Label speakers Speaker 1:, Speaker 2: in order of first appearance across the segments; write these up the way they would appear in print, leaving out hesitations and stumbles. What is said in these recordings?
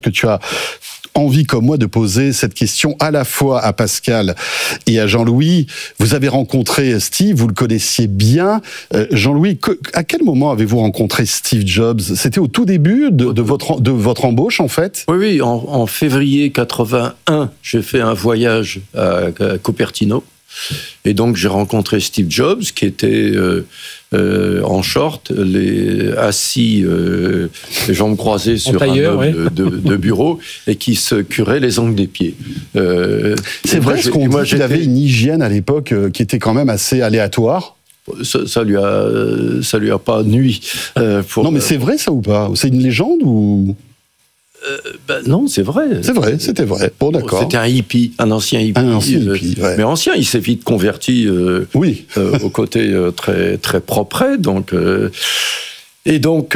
Speaker 1: que tu as envie comme moi de poser cette question à la fois à Pascal et à Jean-Louis. Vous avez rencontré Steve, vous le connaissiez bien. Jean-Louis, à quel moment avez-vous rencontré Steve Jobs ? C'était au tout début de votre embauche, en fait ?
Speaker 2: Oui, en février 81, j'ai fait un voyage à Cupertino. Et donc, j'ai rencontré Steve Jobs, qui était en short, assis, les jambes croisées sur
Speaker 3: tailleur,
Speaker 2: un meuble de bureau, et qui se curait les ongles des pieds.
Speaker 1: C'est vrai qu'on dit qu'il avait une hygiène à l'époque qui était quand même assez aléatoire.
Speaker 2: Ça lui a pas nui.
Speaker 1: Non, mais c'est vrai ça ou pas ? C'est une légende ou...
Speaker 2: non, c'est vrai.
Speaker 1: C'est vrai, c'était vrai. Bon, d'accord.
Speaker 2: C'était un hippie, un ancien hippie.
Speaker 1: Ouais.
Speaker 2: Mais ancien, il s'est vite converti
Speaker 1: oui.
Speaker 2: au côté très, très propre. Donc, et donc,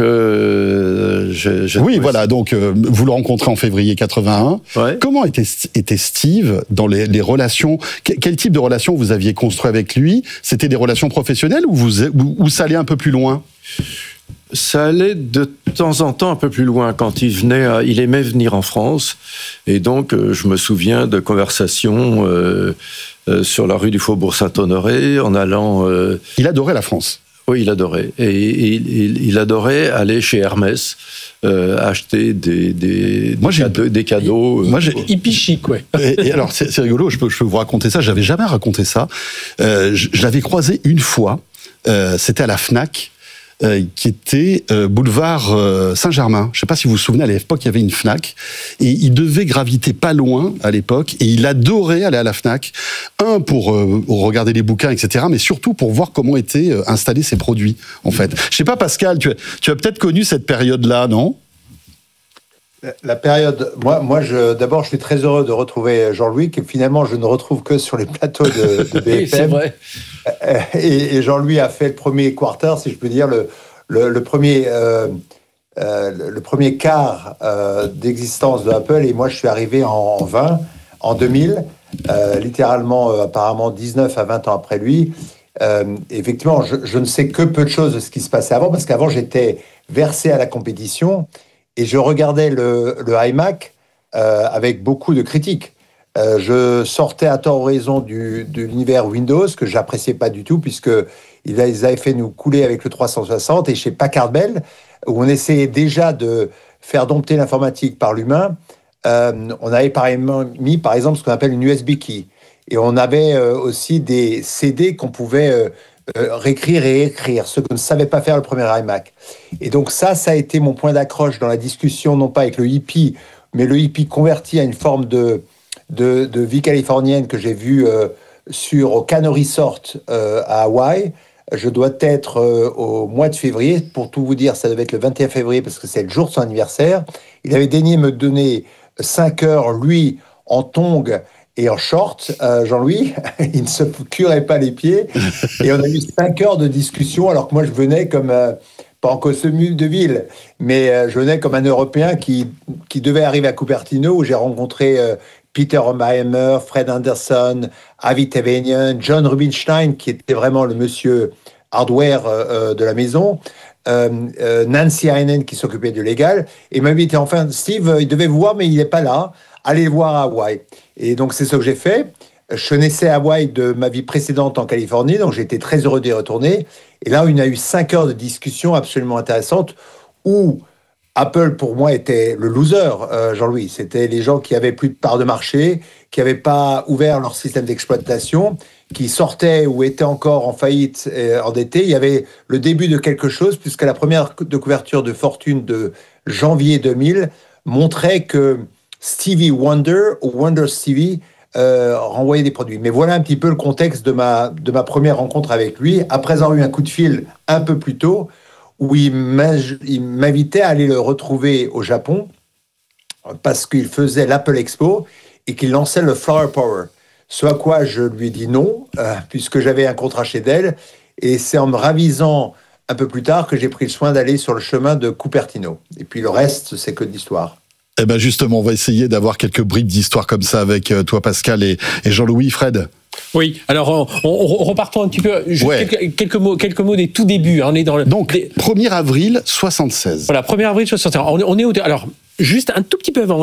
Speaker 1: oui, voilà. Donc, vous le rencontrez en février 81. Ouais. Comment était Steve dans les relations ? Quel type de relations vous aviez construit avec lui ? C'était des relations professionnelles ou ça allait un peu plus loin ?
Speaker 2: Ça allait de temps en temps un peu plus loin. Quand il aimait venir en France. Et donc, je me souviens de conversations sur la rue du Faubourg Saint-Honoré, en allant...
Speaker 1: Il adorait la France.
Speaker 2: Oui, il adorait. Et il adorait aller chez Hermès, acheter des cadeaux.
Speaker 3: Moi, j'ai hippie chic, ouais.
Speaker 1: Et alors, c'est rigolo, je peux vous raconter ça. J'avais jamais raconté ça. Je l'avais croisé une fois. C'était à la Fnac. Qui était boulevard Saint-Germain. Je ne sais pas si vous vous souvenez, à l'époque, il y avait une Fnac, et il devait graviter pas loin à l'époque, et il adorait aller à la Fnac, pour regarder les bouquins, etc., mais surtout pour voir comment étaient installés ces produits, en fait. Je ne sais pas, Pascal, tu as peut-être connu cette période-là, non ?
Speaker 4: La période, moi, d'abord, je suis très heureux de retrouver Jean-Louis, que finalement, je ne retrouve que sur les plateaux de BFM.
Speaker 3: Oui, c'est vrai.
Speaker 4: Et Jean-Louis a fait le premier quarter, si je peux dire, le premier quart d'existence de Apple. Et moi, je suis arrivé en 2000, littéralement, apparemment 19 à 20 ans après lui. Effectivement, je ne sais que peu de choses de ce qui se passait avant, parce qu'avant, j'étais versé à la compétition. Et je regardais le iMac avec beaucoup de critiques. Je sortais à tort ou raison de l'univers Windows, que j'appréciais pas du tout, puisqu'ils avaient fait nous couler avec le 360. Et chez Packard Bell, où on essayait déjà de faire dompter l'informatique par l'humain, on avait mis, par exemple, ce qu'on appelle une USB key. Et on avait aussi des CD qu'on pouvait... réécrire et écrire, ce que ne savait pas faire le premier iMac. Et donc ça a été mon point d'accroche dans la discussion, non pas avec le hippie, mais le hippie converti à une forme de vie californienne que j'ai vue au Cano Resort à Hawaï. Je dois être au mois de février, pour tout vous dire, ça devait être le 21 février, parce que c'est le jour de son anniversaire. Il avait daigné me donner 5 heures, lui, en tongs et en short, Jean-Louis, il ne se curait pas les pieds. Et on a eu 5 heures de discussion, alors que moi, je venais comme, pas en costume de ville, mais je venais comme un Européen qui devait arriver à Cupertino, où j'ai rencontré Peter Oppenheimer, Fred Anderson, Avi Tevenian, John Rubinstein, qui était vraiment le monsieur hardware de la maison, Nancy Heinen, qui s'occupait du légal, et m'a invité, enfin, Steve, il devait vous voir, mais il n'est pas là. Allez le voir à Hawaï. Et donc, c'est ce que j'ai fait. Je connaissais Hawaï de ma vie précédente en Californie, donc j'étais très heureux d'y retourner. Et là, il y a eu 5 heures de discussion absolument intéressantes où Apple, pour moi, était le loser, Jean-Louis. C'était les gens qui avaient plus de part de marché, qui n'avaient pas ouvert leur système d'exploitation, qui sortaient ou étaient encore en faillite, endettés. Il y avait le début de quelque chose, puisque la première de couverture de Fortune de janvier 2000 montrait que Stevie Wonder, ou Wonder Stevie, renvoyait des produits. Mais voilà un petit peu le contexte de ma première rencontre avec lui, après avoir eu un coup de fil un peu plus tôt, où il m'invitait à aller le retrouver au Japon, parce qu'il faisait l'Apple Expo, et qu'il lançait le Flower Power. Ce à quoi je lui ai dit non, puisque j'avais un contrat chez Dell, et c'est en me ravisant un peu plus tard que j'ai pris le soin d'aller sur le chemin de Cupertino. Et puis le reste, c'est que de l'histoire.
Speaker 1: Eh ben justement, on va essayer d'avoir quelques bribes d'histoire comme ça avec toi, Pascal, et Jean-Louis. Fred ?
Speaker 3: Oui, alors repartons un petit peu, juste quelques mots des tout débuts. On est dans
Speaker 1: Donc, 1er avril 76.
Speaker 3: Voilà, 1er avril 76. On est alors, juste un tout petit peu avant.